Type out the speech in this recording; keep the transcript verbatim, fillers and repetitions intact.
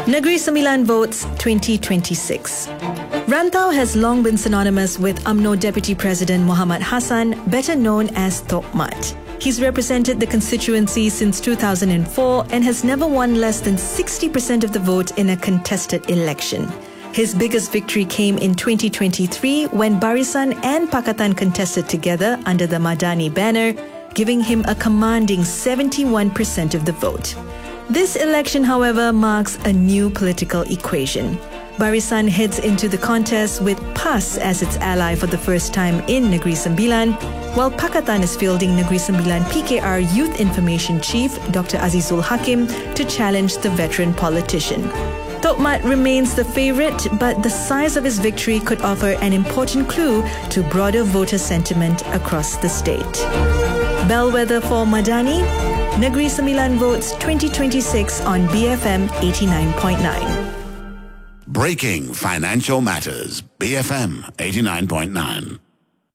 Negeri Sembilan votes twenty twenty-six. Rantau has long been synonymous with U M N O Deputy President Muhammad Hassan, better known as Tok Mat. He's represented the constituency since two thousand four and has never won less than sixty percent of the vote in a contested election. His biggest victory came in twenty twenty-three when Barisan and Pakatan contested together under the Madani banner, giving him a commanding seventy-one percent of the vote. This election, however, marks a new political equation. Barisan heads into the contest with P A S as its ally for the first time in Negeri Sembilan, while Pakatan is fielding Negeri Sembilan P K R Youth Information Chief Doctor Azizul Hakim to challenge the veteran politician. Tok Mat remains the favourite, but the size of his victory could offer an important clue to broader voter sentiment across the state. Bellwether for Madani, Negeri Sembilan votes twenty twenty-six on B F M eighty-nine point nine. Breaking financial matters. B F M eighty-nine point nine.